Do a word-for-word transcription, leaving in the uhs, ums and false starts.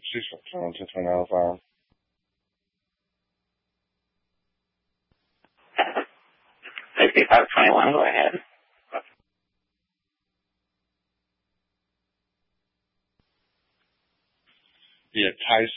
six one two two nine five. sixty-five twenty-one, go ahead. Yeah, Tyson.